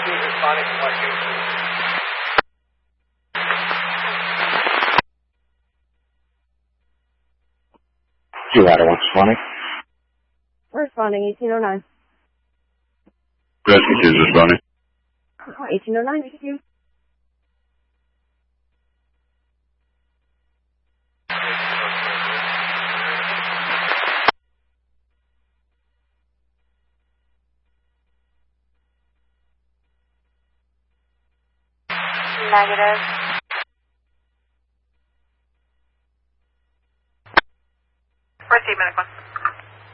Who's responding to what you? Two Ladder 1 responding. Responding 1809. Rescue 2 is responding. 1809, rescue. Negative. Receive medical.